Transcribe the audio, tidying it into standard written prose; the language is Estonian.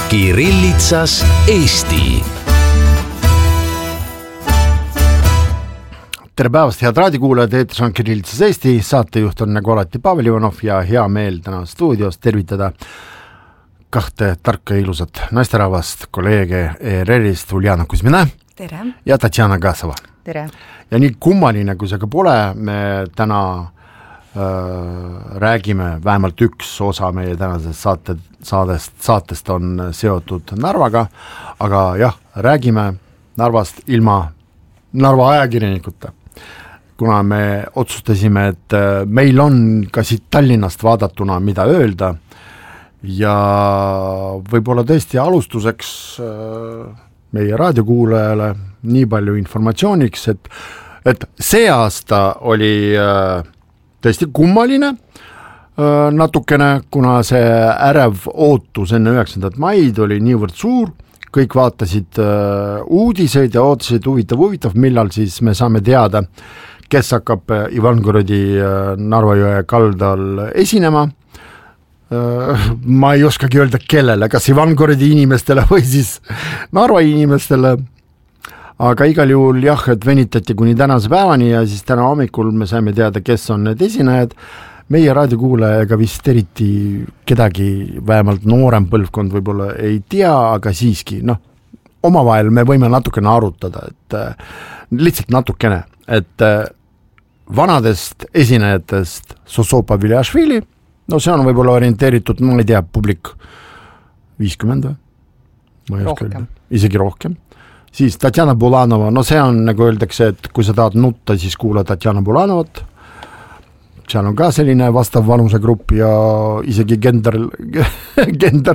Kirillitsas Eesti. Tere päevast, head raadikuulajad, eetris on Kirillitsas Eesti, saatejuht on nagu alati Pavel Ivanov ja hea meel täna stuudios tervitada kahte tarka ja ilusat naisterahvast, kolleege ERR-ist Uljana Kuzmina Tere. Ja Tatjana Gasova. Tere. Ja nii kummaline, kui see ka pole, me täna räägime, vähemalt üks osa meie tänasest saatest on seotud Narvaga, aga jah, räägime Narvast ilma Narva ajakirjanikuta, kuna me otsustasime, et meil on ka siit Tallinnast vaadatuna mida öelda ja võib-olla tõesti alustuseks meie raadiokuulajale nii palju informatsiooniks, et see aasta oli tõesti kummaline natukene, kuna see ärev ootus enne 9. maid oli niivõrd suur, kõik vaatasid uudiseid ja ootasid huvitav, millal siis me saame teada, kes hakkab Ivangorodi Narva jõe kaldal esinema. Ma ei oskagi öelda kellele, kas Ivangorodi inimestele või siis Narva inimestele, aga igal juhul jah, et venitati kuni tänase päevani ja siis täna hommikul me saime teada, kes on need esinejad. Meie raadiokuulajaga vist eriti kedagi, vähemalt noorem põlvkond võib-olla ei tea, aga siiski, omavahel me võime natukene arutada, et lihtsalt natukene, et vanadest esinejatest Sosopa Viljašvili, see on võib-olla orienteeritud, ma ei tea, publik 50 või? Rohkem. Isegi rohkem. Siis Tatjana Bulanova, see on nagu öeldakse, et kui sa tahad nutta, siis kuula Tatjana Bulanovat. Seal on ka selline vastav vanusegrupp ja isegi gender